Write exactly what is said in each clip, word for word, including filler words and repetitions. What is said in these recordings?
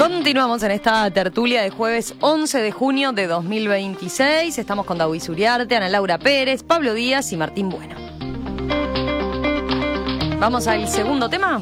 Continuamos en esta tertulia de jueves once de junio de dos mil veintiséis. Estamos con David Uriarte, Ana Laura Pérez, Pablo Díaz y Martín Bueno. Vamos al segundo tema.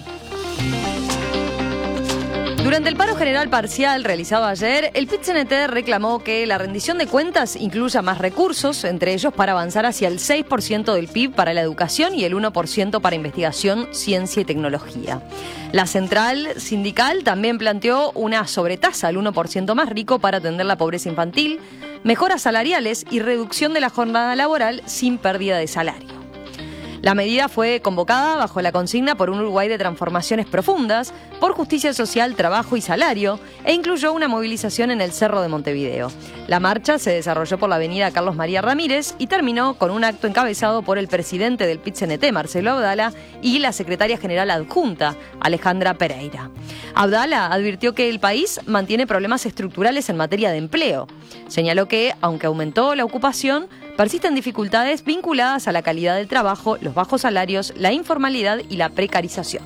Durante el paro general parcial realizado ayer, el P I T C N T reclamó que la rendición de cuentas incluya más recursos, entre ellos para avanzar hacia el seis por ciento del P I B para la educación y el uno por ciento para investigación, ciencia y tecnología. La central sindical también planteó una sobretasa al uno por ciento más rico para atender la pobreza infantil, mejoras salariales y reducción de la jornada laboral sin pérdida de salario. La medida fue convocada bajo la consigna por un Uruguay de transformaciones profundas, por justicia social, trabajo y salario, e incluyó una movilización en el Cerro de Montevideo. La marcha se desarrolló por la avenida Carlos María Ramírez y terminó con un acto encabezado por el presidente del P I T C N T, Marcelo Abdala, y la secretaria general adjunta, Alejandra Pereira. Abdala advirtió que el país mantiene problemas estructurales en materia de empleo. Señaló que, aunque aumentó la ocupación, persisten dificultades vinculadas a la calidad del trabajo, los bajos salarios, la informalidad y la precarización.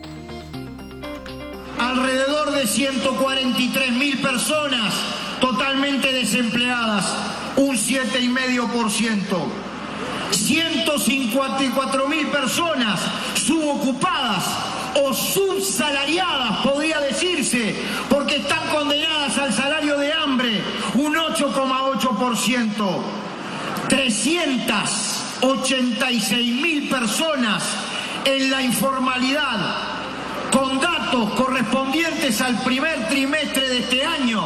Alrededor de ciento cuarenta y tres mil personas totalmente desempleadas, un siete coma cinco por ciento. ciento cincuenta y cuatro mil personas subocupadas o subsalariadas, podría decirse, porque están condenadas al salario de hambre, un ocho coma ocho por ciento. trescientas ochenta y seis mil personas en la informalidad, con datos correspondientes al primer trimestre de este año.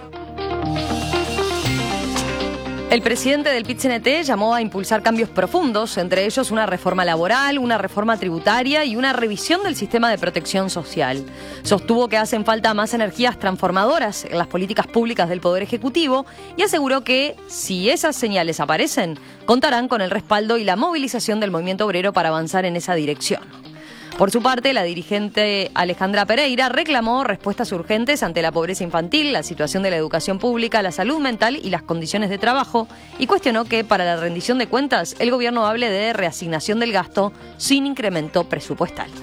El presidente del P I T C N T llamó a impulsar cambios profundos, entre ellos una reforma laboral, una reforma tributaria y una revisión del sistema de protección social. Sostuvo que hacen falta más energías transformadoras en las políticas públicas del Poder Ejecutivo y aseguró que, si esas señales aparecen, contarán con el respaldo y la movilización del movimiento obrero para avanzar en esa dirección. Por su parte, la dirigente Alejandra Pereira reclamó respuestas urgentes ante la pobreza infantil, la situación de la educación pública, la salud mental y las condiciones de trabajo, y cuestionó que para la rendición de cuentas el gobierno hable de reasignación del gasto sin incremento presupuestario.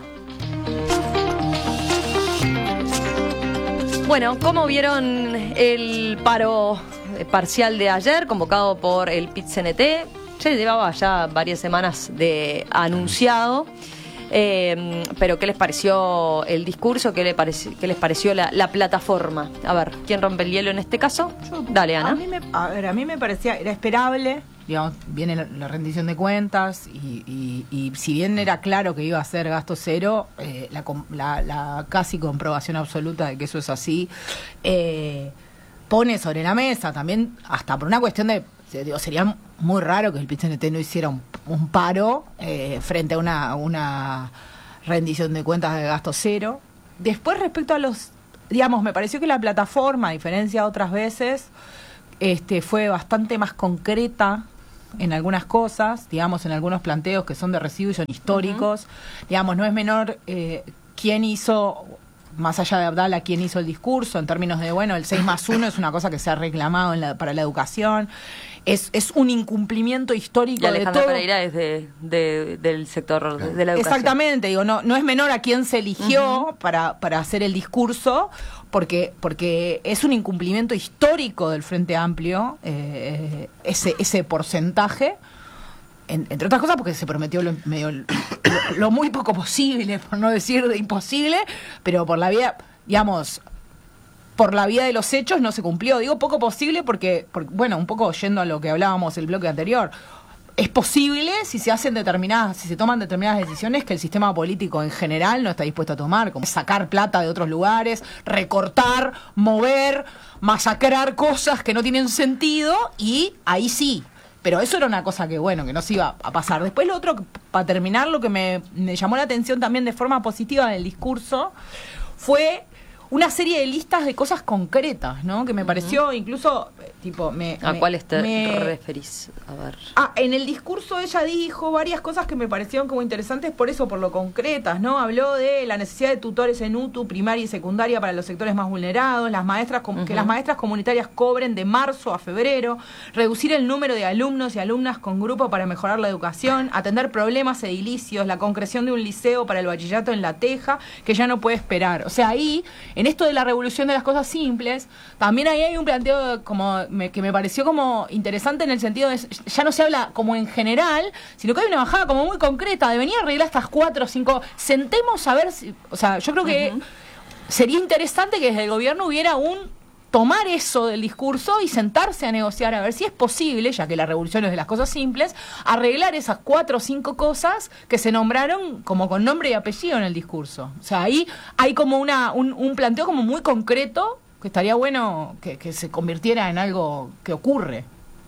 Bueno, ¿cómo vieron el paro parcial de ayer convocado por el P I T C N T? Se llevaba ya varias semanas de anunciado. Eh, pero ¿qué les pareció el discurso? ¿Qué, le pareci- qué les pareció la, la plataforma? A ver, ¿quién rompe el hielo en este caso? Yo, Dale, Ana. A mí, me, a ver, a mí me parecía, era esperable, digamos, viene la, la rendición de cuentas y, y, y si bien era claro que iba a ser gasto cero, eh, la, la, la casi comprobación absoluta de que eso es así, eh, pone sobre la mesa también, hasta por una cuestión de, digo, sería muy raro que el P I T C N T no hiciera un, un paro eh, frente a una, una rendición de cuentas de gasto cero. Después, respecto a los, digamos, me pareció que la plataforma, a diferencia de otras veces, este, fue bastante más concreta en algunas cosas, digamos, en algunos planteos que son de residuos y son históricos. Uh-huh. Digamos, no es menor eh, quién hizo, más allá de Abdala, quién hizo el discurso, en términos de, bueno, el seis más uno es una cosa que se ha reclamado en la, para la educación. Es, es un incumplimiento histórico y Alejandra de todo. Pereira es de, de, del sector de, de la educación. Exactamente, digo, no, no es menor a quién se eligió uh-huh. para, para hacer el discurso, porque, porque es un incumplimiento histórico del Frente Amplio, eh, ese, ese porcentaje, en, entre otras cosas porque se prometió lo, medio, lo, lo muy poco posible, por no decir de imposible, pero por la vía, digamos, por la vía de los hechos no se cumplió. Digo poco posible porque, porque, bueno, un poco yendo a lo que hablábamos el bloque anterior, es posible si se hacen determinadas, si se toman determinadas decisiones que el sistema político en general no está dispuesto a tomar, como sacar plata de otros lugares, recortar, mover, masacrar cosas que no tienen sentido, y ahí sí. Pero eso era una cosa que, bueno, que no se iba a pasar. Después lo otro, para terminar, lo que me, me llamó la atención también de forma positiva del discurso fue una serie de listas de cosas concretas, ¿no? Que me pareció, incluso, Tipo, me, ¿A me, cuáles te me... referís? A ver. Ah, en el discurso ella dijo varias cosas que me parecieron como interesantes, por eso, por lo concretas, ¿no? Habló de la necesidad de tutores en U T U, primaria y secundaria para los sectores más vulnerados, las maestras uh-huh. que las maestras comunitarias cobren de marzo a febrero, reducir el número de alumnos y alumnas con grupo para mejorar la educación, atender problemas edilicios, la concreción de un liceo para el bachillerato en La Teja, que ya no puede esperar. O sea, ahí, en esto de la revolución de las cosas simples, también ahí hay un planteo como me, que me pareció como interesante en el sentido de, ya no se habla como en general, sino que hay una bajada como muy concreta de venir a arreglar estas cuatro o cinco, sentemos a ver si, o sea, yo creo que uh-huh. sería interesante que desde el gobierno hubiera un tomar eso del discurso y sentarse a negociar a ver si es posible, ya que la revolución es de las cosas simples, arreglar esas cuatro o cinco cosas que se nombraron como con nombre y apellido en el discurso. O sea, ahí hay como una un, un planteo como muy concreto que estaría bueno que, que se convirtiera en algo que ocurre.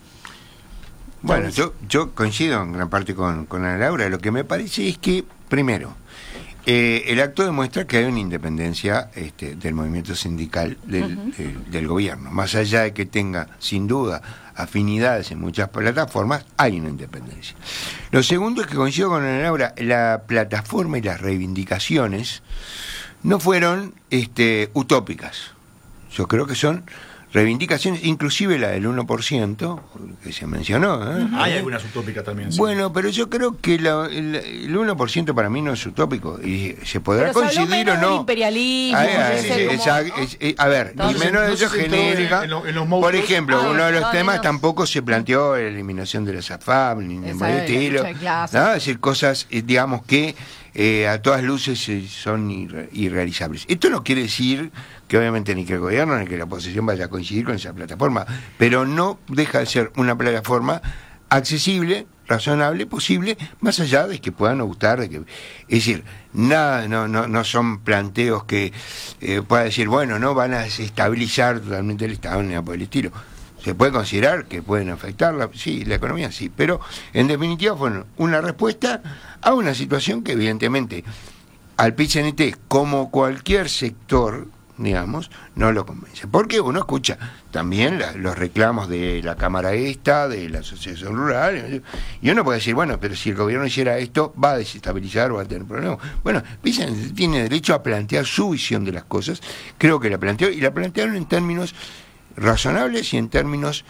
Bueno, yo yo coincido en gran parte con, con Ana Laura. Lo que me parece es que, primero, eh, el acto demuestra que hay una independencia este, del movimiento sindical del, uh-huh. del, del gobierno. Más allá de que tenga, sin duda, afinidades en muchas plataformas, hay una independencia. Lo segundo es que coincido con Ana Laura, la plataforma y las reivindicaciones no fueron este, utópicas. Yo creo que son reivindicaciones, inclusive la del uno por ciento, que se mencionó. ¿eh? Uh-huh. Hay algunas utópicas también. Sí. Bueno, pero yo creo que la, el, el uno por ciento para mí no es utópico. Y se podrá pero coincidir o no. Imperialismo, a, ver, sí, sí, sí, esa, como, es, es, a ver, no, y menos de eso genérica. En, en, en por ejemplo, ah, uno de los no, temas no. tampoco se planteó la eliminación de la SAFAP, ni de por el estilo. ¿No? Es decir, cosas, digamos, que eh, a todas luces eh, son irre- irrealizables. Esto no quiere decir que obviamente ni que el gobierno ni que la oposición vaya a coincidir con esa plataforma, pero no deja de ser una plataforma accesible, razonable, posible, más allá de que puedan no gustar, de que, es decir, nada, no, no, no son planteos que eh, pueda decir, bueno, no van a desestabilizar totalmente el Estado ni nada por el estilo. Se puede considerar que pueden afectarla, sí, la economía sí, pero en definitiva fueron una respuesta a una situación que evidentemente al P I T C N T, como cualquier sector, digamos, no lo convence. Porque uno escucha también la, los reclamos de la Cámara esta, de la Asociación Rural, y uno puede decir, bueno, pero si el gobierno hiciera esto, va a desestabilizar o va a tener problemas. Bueno, P I T C N T tiene derecho a plantear su visión de las cosas, creo que la planteó, y la plantearon en términos razonables y en términos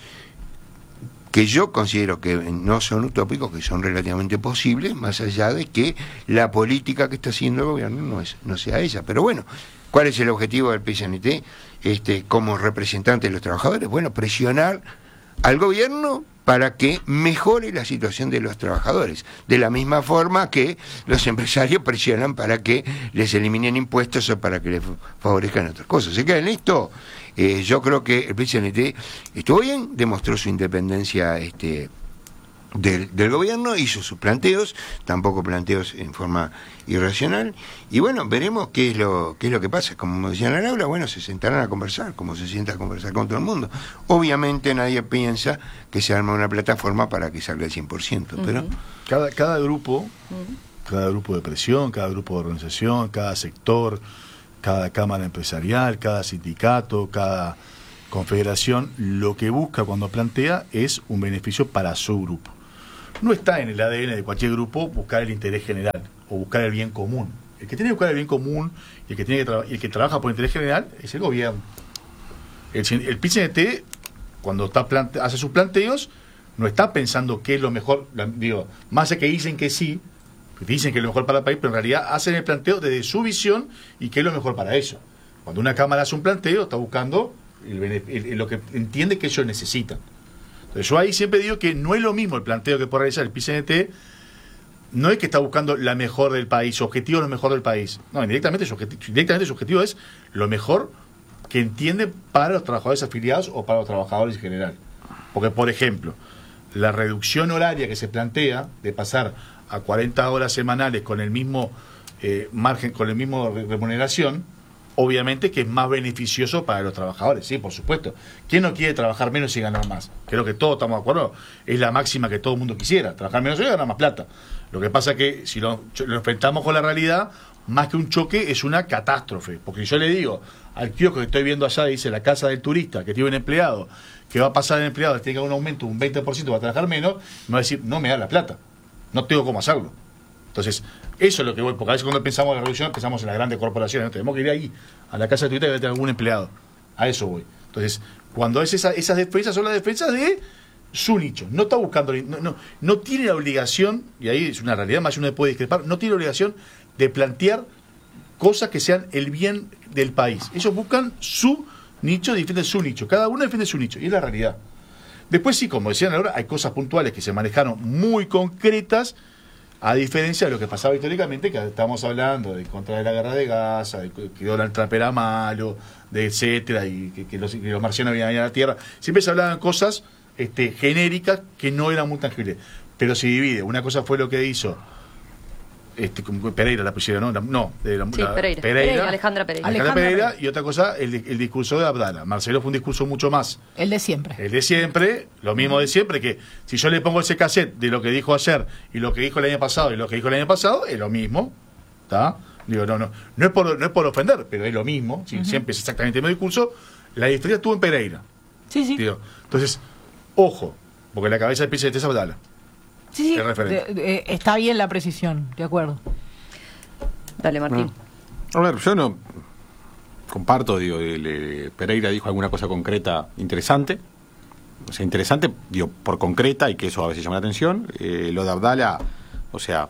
que yo considero que no son utópicos, que son relativamente posibles, más allá de que la política que está haciendo el gobierno no es no sea esa. Pero bueno, ¿cuál es el objetivo del P I C N T este, como representante de los trabajadores? Bueno, presionar al gobierno para que mejore la situación de los trabajadores, de la misma forma que los empresarios presionan para que les eliminen impuestos o para que les favorezcan otras cosas. ¿Se queda en esto? Eh, yo creo que el P I C N T estuvo bien, demostró su independencia este, del, del gobierno, hizo sus planteos, tampoco planteos en forma irracional, y bueno, veremos qué es lo qué es lo que pasa. Como decían en la aula, bueno, se sentarán a conversar, como se sienta a conversar con todo el mundo. Obviamente nadie piensa que se arma una plataforma para que salga el cien por ciento, uh-huh. pero cada, cada grupo, uh-huh. cada grupo de presión, cada grupo de organización, cada sector, cada cámara empresarial, cada sindicato, cada confederación, lo que busca cuando plantea es un beneficio para su grupo. No está en el A D N de cualquier grupo buscar el interés general o buscar el bien común. El que tiene que buscar el bien común y el que, tiene que tra- y el que trabaja por el interés general es el gobierno. El, el P I C N T, cuando está plante- hace sus planteos, no está pensando qué es lo mejor, la, digo, más allá que dicen que sí, dicen que es lo mejor para el país, pero en realidad hacen el planteo desde su visión y qué es lo mejor para eso. Cuando una cámara hace un planteo, está buscando el, el, el, lo que entiende que ellos necesitan. Entonces yo ahí siempre digo que no es lo mismo el planteo que puede realizar el P I C N T, no es que está buscando la mejor del país, su objetivo es lo mejor del país. No, indirectamente su objetivo, directamente su objetivo es lo mejor que entiende para los trabajadores afiliados o para los trabajadores en general. Porque, por ejemplo, la reducción horaria que se plantea de pasar a cuarenta horas semanales con el mismo eh, margen, con el mismo remuneración, obviamente que es más beneficioso para los trabajadores, sí, por supuesto. ¿Quién no quiere trabajar menos y ganar más? Creo que todos estamos de acuerdo. Es la máxima que todo el mundo quisiera, trabajar menos y ganar más plata. Lo que pasa es que si lo, lo enfrentamos con la realidad, más que un choque, es una catástrofe. Porque yo le digo al kiosco que estoy viendo allá, dice la casa del turista, que tiene un empleado, que va a pasar el empleado, tiene que haber un aumento de un veinte por ciento, va a trabajar menos, me va a decir, no me da la plata, no tengo cómo hacerlo. Entonces, eso es lo que voy, porque a veces cuando pensamos en la revolución, pensamos en las grandes corporaciones, ¿no? Tenemos que ir ahí, a la casa del turista, y tener algún empleado. A eso voy. Entonces, cuando es esa, esas defensas son las defensas de su nicho, no está buscando, no, no, no tiene la obligación, y ahí es una realidad, más uno puede discrepar, no tiene la obligación de plantear cosas que sean el bien del país. Ellos buscan su nicho, defienden su nicho, cada uno defiende su nicho, y es la realidad. Después sí, como decían ahora, hay cosas puntuales que se manejaron muy concretas, a diferencia de lo que pasaba históricamente, que estamos hablando de contra de la guerra de Gaza, de que Donald Trump era malo, de etcétera, y que, que, los, que los marcianos habían ido a la Tierra. Siempre se hablaban cosas este, genéricas que no eran muy tangibles. Pero se divide. Una cosa fue lo que hizo este, Pereira, la pusieron, ¿no? La, no, de la, sí, la, Pereira. Pereira, Pereira. Alejandra Pereira. Alejandra Pereira. Y otra cosa, el, el discurso de Abdala. Marcelo fue un discurso mucho más. El de siempre. El de siempre, lo mismo de siempre, que si yo le pongo ese cassette de lo que dijo ayer y lo que dijo el año pasado y lo que dijo el año pasado, es lo mismo. ¿Está? Digo, no, no, no es por, no es por ofender, pero es lo mismo. ¿Sí? Uh-huh. Siempre es exactamente el mismo discurso. La historia estuvo en Pereira. Sí, sí. Digo, entonces, ojo, porque la cabeza del presidente es Abdala. Sí, sí. De, de, está bien la precisión, de acuerdo. Dale, Martín. A ver, yo no comparto, digo, el, el Pereira dijo alguna cosa concreta interesante. O sea, interesante, digo, por concreta, y que eso a veces llama la atención. Eh, lo de Abdala, o sea,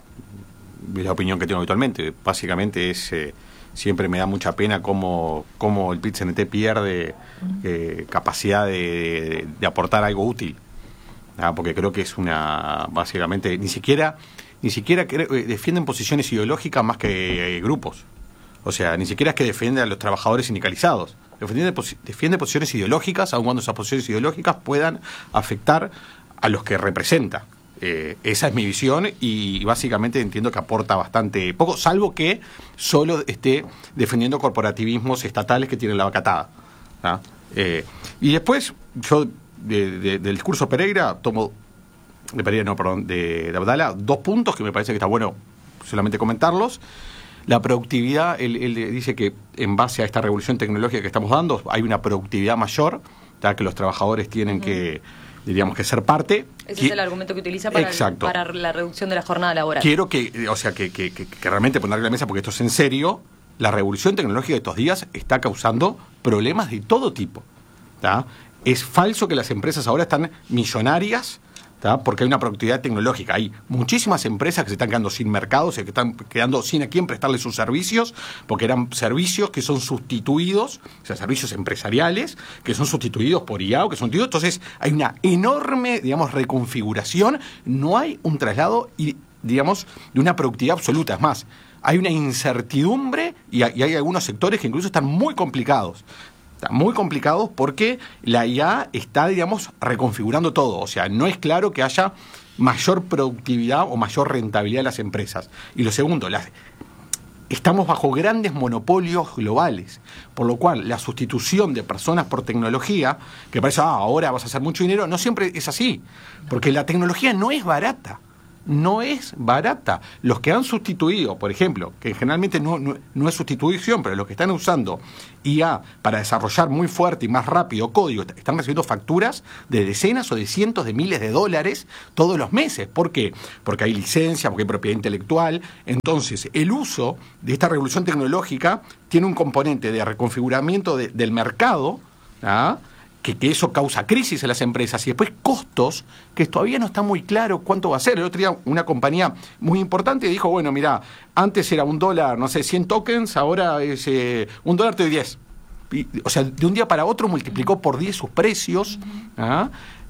es la opinión que tengo habitualmente. Básicamente es, eh, siempre me da mucha pena cómo, cómo el Pit-C N T pierde eh, capacidad de, de, de aportar algo útil. Ah, porque creo que es una, básicamente, ni siquiera... Ni siquiera que, eh, defienden posiciones ideológicas más que eh, grupos. O sea, ni siquiera es que defienden a los trabajadores sindicalizados. Defiende, defiende posiciones ideológicas, aun cuando esas posiciones ideológicas puedan afectar a los que representa. Eh, esa es mi visión y básicamente entiendo que aporta bastante poco, salvo que solo esté defendiendo corporativismos estatales que tienen la vacatada. ¿Ah? Eh, y después, yo de, de, del discurso Pereira tomo... de Pereira, no, perdón, de, de Abdala, dos puntos que me parece que está bueno solamente comentarlos. La productividad, él, él dice que en base a esta revolución tecnológica que estamos dando, hay una productividad mayor, ya que los trabajadores tienen uh-huh. que, diríamos, que ser parte. Ese que, es el argumento que utiliza para, el, para la reducción de la jornada laboral. Quiero que, o sea, que, que, que, que realmente ponerle en la mesa, porque esto es en serio, la revolución tecnológica de estos días está causando problemas de todo tipo. ¿Tá? Es falso que las empresas ahora están millonarias, ¿tá? Porque hay una productividad tecnológica. Hay muchísimas empresas que se están quedando sin mercados, que están quedando sin a quién prestarle sus servicios, porque eran servicios que son sustituidos, o sea, servicios empresariales, que son sustituidos por I A o que son sustituidos. Entonces, hay una enorme, digamos, reconfiguración. No hay un traslado, y, digamos, de una productividad absoluta. Es más, hay una incertidumbre y hay, y hay algunos sectores que incluso están muy complicados. Muy complicados porque la I A está, digamos, reconfigurando todo. O sea, no es claro que haya mayor productividad o mayor rentabilidad de las empresas. Y lo segundo, las, estamos bajo grandes monopolios globales, por lo cual la sustitución de personas por tecnología, que parece, ah, ahora vas a hacer mucho dinero, no siempre es así, porque la tecnología no es barata. No es barata. Los que han sustituido, por ejemplo, que generalmente no, no, no es sustitución, pero los que están usando I A para desarrollar muy fuerte y más rápido código, están recibiendo facturas de decenas o de cientos de miles de dólares todos los meses. ¿Por qué? Porque hay licencia, porque hay propiedad intelectual. Entonces, el uso de esta revolución tecnológica tiene un componente de reconfiguramiento de, del mercado, ¿ah? Que, que eso causa crisis en las empresas y después costos que todavía no está muy claro cuánto va a ser. El otro día una compañía muy importante dijo, bueno, mira, antes era un dólar, no sé, cien tokens, ahora es eh, un dólar te doy diez. Y, o sea, de un día para otro multiplicó por diez sus precios. ¿Ah?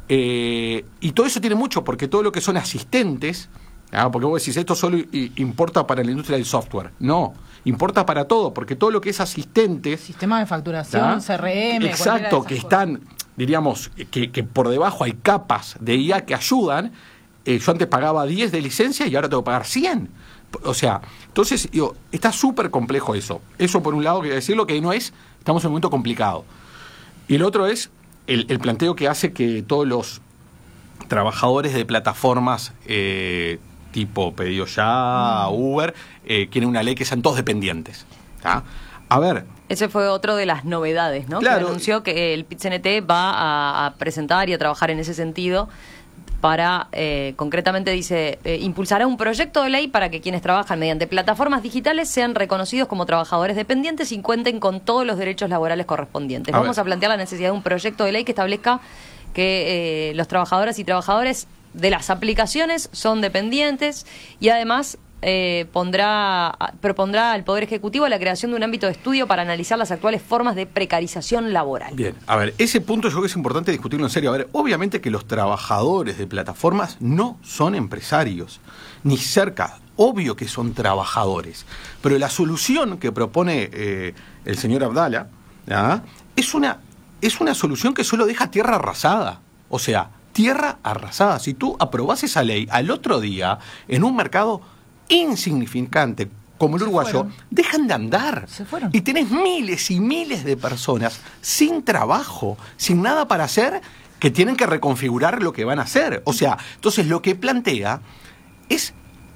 Eh, y todo eso tiene mucho, porque todo lo que son asistentes, ¿ah? Porque vos decís, esto solo importa para la industria del software. No, importa para todo, porque todo lo que es asistentes... Sistema de facturación, ¿ah? C R M... Exacto, que están, diríamos, que, que por debajo hay capas de I A que ayudan. Eh, yo antes pagaba diez de licencia y ahora tengo que pagar cien. O sea, entonces, digo, está súper complejo eso. Eso por un lado, quiero decirlo, que no es, estamos en un momento complicado. Y el otro es el, el planteo que hace que todos los trabajadores de plataformas... Eh, tipo Pedido Ya, mm. Uber, eh, quieren una ley que sean todos dependientes. ¿Tá? A ver... Ese fue otro de las novedades, ¿no? Claro. Que anunció que el Pit-C N T va a, a presentar y a trabajar en ese sentido para, eh, concretamente dice, eh, impulsará un proyecto de ley para que quienes trabajan mediante plataformas digitales sean reconocidos como trabajadores dependientes y cuenten con todos los derechos laborales correspondientes. A Vamos ver. a plantear la necesidad de un proyecto de ley que establezca que eh, los trabajadores y trabajadores de las aplicaciones son dependientes y además... Eh, pondrá, propondrá al Poder Ejecutivo la creación de un ámbito de estudio para analizar las actuales formas de precarización laboral. Bien, a ver, ese punto yo creo que es importante discutirlo en serio. A ver, obviamente que los trabajadores de plataformas no son empresarios, ni cerca, obvio que son trabajadores, pero la solución que propone eh, el señor Abdala ¿ah? es una, es una solución que solo deja tierra arrasada, o sea, tierra arrasada. Si tú aprobás esa ley al otro día en un mercado insignificante como el uruguayo, dejan de andar. Se fueron. Y tenés miles y miles de personas sin trabajo, sin nada para hacer, que tienen que reconfigurar lo que van a hacer. O sea, entonces lo que plantea es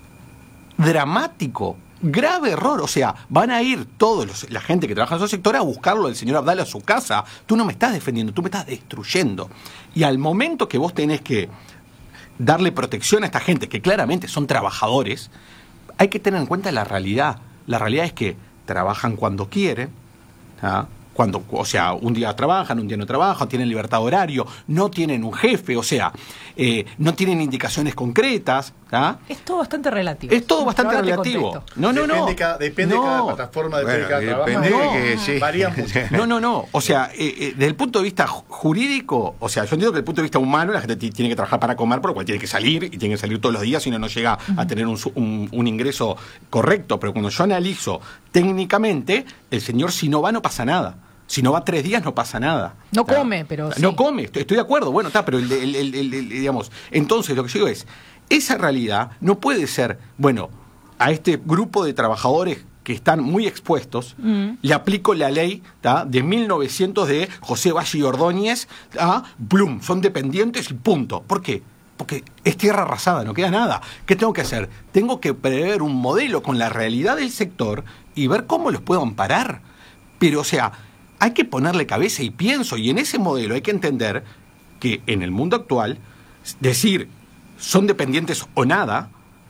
dramático, grave error. O sea, van a ir todos los, la gente que trabaja en su sector a buscarlo del señor Abdala a su casa. Tú no me estás defendiendo, tú me estás destruyendo. Y al momento que vos tenés que darle protección a esta gente, que claramente son trabajadores, hay que tener en cuenta la realidad. La realidad es que trabajan cuando quieren, ¿ah? Cuando, o sea, un día trabajan, un día no trabajan, tienen libertad de horario, no tienen un jefe, o sea, eh, no tienen indicaciones concretas. ¿Ah? Es todo bastante relativo. Es todo bastante Ahora relativo. No, no, no. Depende, cada, depende no. cada plataforma, depende bueno, de cada depende trabajo. de que, sí. Varía mucho. No, no, no. O sea, eh, eh, desde el punto de vista jurídico, o sea, yo entiendo que desde el punto de vista humano la gente t- tiene que trabajar para comer, por lo cual tiene que salir y tiene que salir todos los días, si no, no llega uh-huh. a tener un, un, un ingreso correcto. Pero cuando yo analizo técnicamente, el señor si no va no pasa nada. Si no va tres días no pasa nada. No ¿tá? come, pero sí. No come, estoy, estoy de acuerdo. Bueno, está, pero el, el, el, el, el, digamos, entonces lo que yo digo es, esa realidad no puede ser, bueno, a este grupo de trabajadores que están muy expuestos, mm. le aplico la ley ¿tá? de mil novecientos de José Valle y Ordóñez, ¿tá? Blum, son dependientes y punto. ¿Por qué? Porque es tierra arrasada, no queda nada. ¿Qué tengo que hacer? Tengo que prever un modelo con la realidad del sector y ver cómo los puedo amparar. Pero, o sea, hay que ponerle cabeza y pienso, y en ese modelo hay que entender que en el mundo actual, decir son dependientes o nada,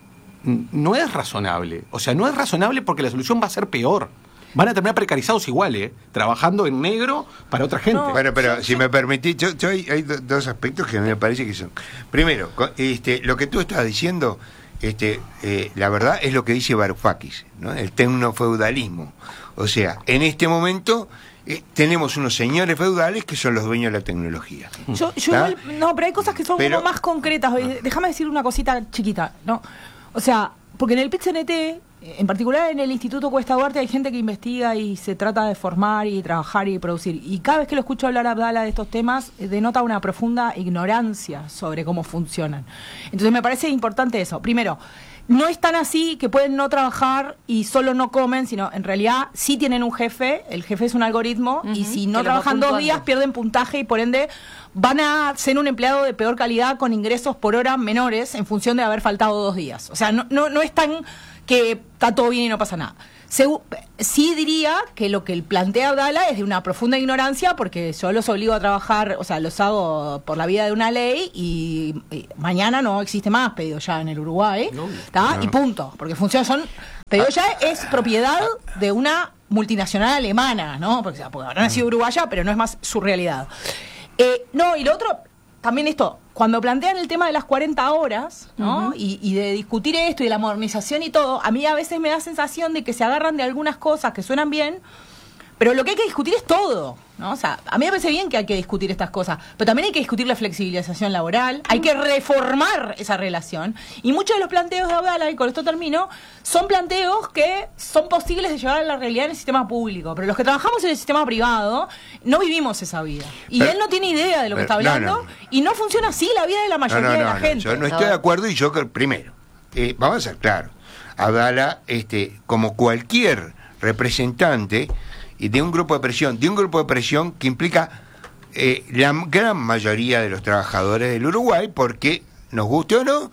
no es razonable. O sea, no es razonable porque la solución va a ser peor. Van a terminar precarizados igual, ¿eh? Trabajando en negro para otra gente. No, bueno, pero yo, si yo... me permitís, yo, yo hay, hay dos aspectos que me parece que son. Primero, este, lo que tú estás diciendo, este, eh, la verdad es lo que dice Varoufakis, ¿no? El tecnofeudalismo. O sea, en este momento eh, tenemos unos señores feudales que son los dueños de la tecnología. Yo, yo igual, no, pero hay cosas que son pero, como más concretas. Déjame decir una cosita chiquita, ¿no? O sea, porque en el Pit-C N T, en particular en el Instituto Cuesta Duarte, hay gente que investiga y se trata de formar y trabajar y producir. Y cada vez que lo escucho hablar a Abdala de estos temas, denota una profunda ignorancia sobre cómo funcionan. Entonces me parece importante eso. Primero, no es tan así que pueden no trabajar y solo no comen, sino en realidad sí tienen un jefe, el jefe es un algoritmo, uh-huh, y si no trabajan dos días pierden puntaje y por ende van a ser un empleado de peor calidad con ingresos por hora menores en función de haber faltado dos días. O sea, no, no, no es tan que está todo bien y no pasa nada. Segu- sí diría que lo que él plantea Abdala es de una profunda ignorancia, porque yo los obligo a trabajar, o sea, los hago por la vía de una ley y, y mañana no existe más Pedido Ya en el Uruguay, no, no. Y punto, porque funciona, son Pedido Ya es propiedad de una multinacional alemana, ¿no? Porque, porque habrá nacido uruguaya, pero no es más su realidad. Eh, no, y lo otro, también esto, cuando plantean el tema de las cuarenta horas, ¿no? Uh-huh. y, y de discutir esto y de la modernización y todo, a mí a veces me da sensación de que se agarran de algunas cosas que suenan bien, pero lo que hay que discutir es todo, ¿no? O sea, a mí me parece bien que hay que discutir estas cosas, pero también hay que discutir la flexibilización laboral, hay que reformar esa relación, y muchos de los planteos de Abdala, y con esto termino, son planteos que son posibles de llevar a la realidad en el sistema público, pero los que trabajamos en el sistema privado no vivimos esa vida, y pero, él no tiene idea de lo pero, que está hablando, no, no. y no funciona así la vida de la mayoría no, no, no, de la no, gente. Yo no estoy de acuerdo, y yo, primero, eh, vamos a ser claros, Abdala, este, como cualquier representante y de un grupo de presión, de un grupo de presión que implica eh, la gran mayoría de los trabajadores del Uruguay, porque, nos guste o no,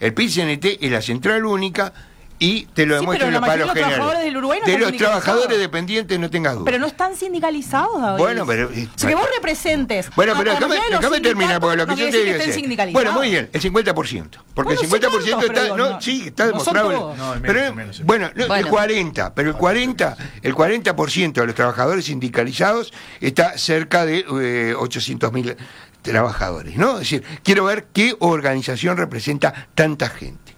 el P I C N T es la central única y te lo sí, demuestro en los paros generales. Los trabajadores del Uruguay no de los trabajadores dependientes no tengas duda. Pero no están sindicalizados, David. Bueno, pero... O sea, que vos representes... Bueno, pero déjame, déjame terminar, porque lo que no yo te digo es... Bueno, muy bien, el cincuenta por ciento. Porque bueno, el cincuenta por ciento sí, está... Digo, no, no, sí, está no demostrado. No, el menos, pero, el menos, el bueno, no, bueno, el cuarenta, pero el cuarenta, el cuarenta por ciento de los trabajadores sindicalizados está cerca de eh, ochocientos mil trabajadores, ¿no? Es decir, quiero ver qué organización representa tanta gente.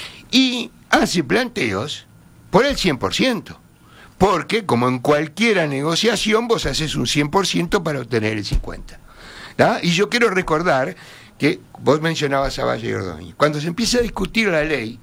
Y hace planteos por el cien por ciento. Porque, como en cualquier negociación, vos haces un cien por ciento para obtener el cincuenta por ciento. ¿Ah? Y yo quiero recordar que vos mencionabas a Valle y Ordóñez. Cuando se empieza a discutir la ley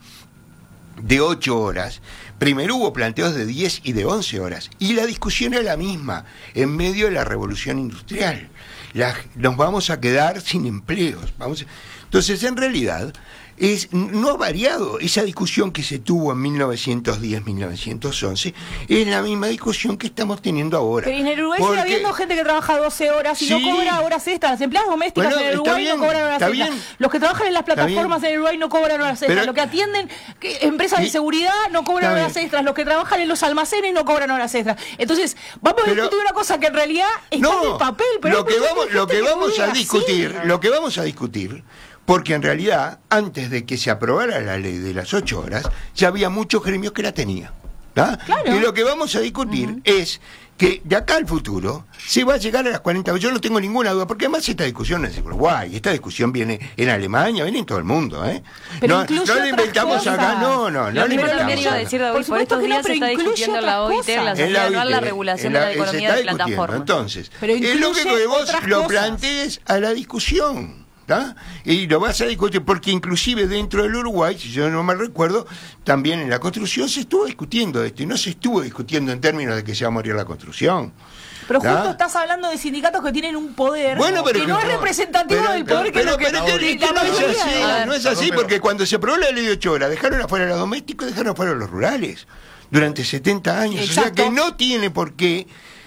de ocho horas, primero hubo planteos de diez y de once horas. Y la discusión era la misma, en medio de la revolución industrial. La, nos vamos a quedar sin empleos. Vamos a... Entonces, en realidad... Es, no ha variado. Esa discusión que se tuvo en mil novecientos diez, mil novecientos once es la misma discusión que estamos teniendo ahora. Pero en el Uruguay porque... sigue habiendo gente que trabaja doce horas y sí. no cobra horas extras. Las empleadas domésticas bueno, en el Uruguay bien, no cobran horas extras. Bien. Los que trabajan en las plataformas en el Uruguay no cobran horas extras. Pero... Los que atienden que, empresas de seguridad no cobran horas extras. Los que trabajan en los almacenes no cobran horas extras. Entonces, vamos pero... a discutir una cosa que en realidad está no, en el papel. Pero lo que vamos, lo que vamos a discutir, así. lo que vamos a discutir... Porque en realidad, antes de que se aprobara la ley de las ocho horas, ya había muchos gremios que la tenían. Claro. Y lo que vamos a discutir uh-huh. es que de acá al futuro se va a llegar a las cuarenta horas. Yo no tengo ninguna duda, porque además esta discusión no es en Uruguay, esta discusión viene en Alemania, viene en todo el mundo. ¿eh? Pero no no la inventamos cosas. acá, no, no, no la inventamos acá. Iba a decir, David, por, por estos días no, se está discutiendo en la O I T, en la Sociedad Anual, la regulación la, de la economía de plataforma. Entonces, es lo que vos lo plantees a la discusión. ¿Ah? Y lo vas a discutir, porque inclusive dentro del Uruguay, si yo no me recuerdo, también en la construcción se estuvo discutiendo esto, y no se estuvo discutiendo en términos de que se va a morir la construcción. Pero ¿Ah? justo estás hablando de sindicatos que tienen un poder bueno, pero que, que no es representativo pero, del poder pero, que pero, lo que, que, que, que no es así, ver, no es así, porque cuando se aprobó la ley de ocho horas, dejaron afuera a los domésticos y dejaron afuera a los rurales durante setenta años. Exacto. O sea que no tiene por qué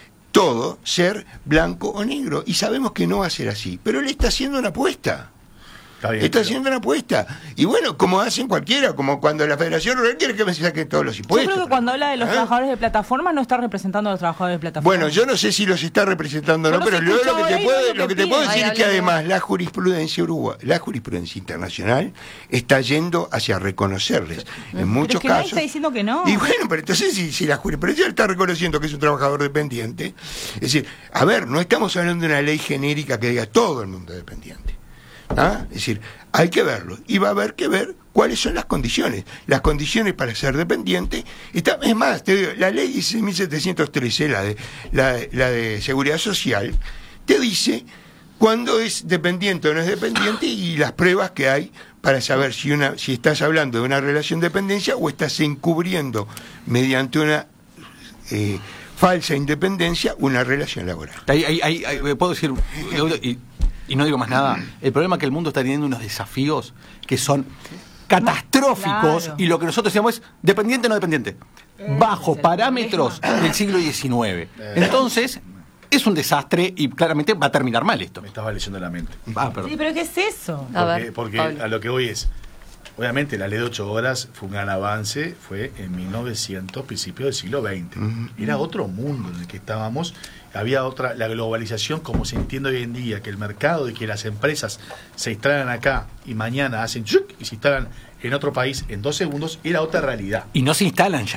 todo ser blanco o negro, y sabemos que no va a ser así, pero él está haciendo una apuesta. Está, bien, está pero... haciendo una apuesta. Y bueno, como hacen cualquiera, como cuando la Federación Rural quiere que me saquen todos los impuestos. Yo creo que cuando habla de los ¿eh? trabajadores de plataforma no está representando a los trabajadores de plataforma. Bueno, yo no sé si los está representando o no, pero luego lo que te puedo, lo que lo que te puedo decir es que además la jurisprudencia uruguay, la jurisprudencia internacional está yendo hacia reconocerles en muchos pero es que casos. está diciendo que no. Y bueno, pero entonces si, si la jurisprudencia está reconociendo que es un trabajador dependiente, es decir, a ver, no estamos hablando de una ley genérica que diga todo el mundo dependiente. ¿Ah? Es decir, hay que verlo y va a haber que ver cuáles son las condiciones. Las condiciones para ser dependiente, está, es más, te digo, la ley dieciséis mil setecientos trece, la de, la, la de Seguridad Social, te dice cuándo es dependiente o no es dependiente y las pruebas que hay para saber si, una, si estás hablando de una relación de dependencia o estás encubriendo mediante una... Eh, falsa independencia, una relación laboral. Ahí, ahí, ahí, ahí puedo decir, y, y no digo más nada, el problema es que el mundo está teniendo unos desafíos que son catastróficos, claro. Y lo que nosotros decíamos es dependiente o no dependiente, bajo parámetros del siglo diecinueve. Entonces, es un desastre y claramente va a terminar mal esto. Me estaba leyendo la mente. Ah, sí, pero ¿qué es eso? Porque, a, ver, porque a lo que voy es... Obviamente la ley de ocho horas fue un gran avance, fue en mil novecientos, principios del siglo veinte. Uh-huh. Era otro mundo en el que estábamos, había otra, la globalización como se entiende hoy en día, que el mercado y que las empresas se instalan acá y mañana hacen chuc y se instalan en otro país en dos segundos, era otra realidad. Y no se instalan ya.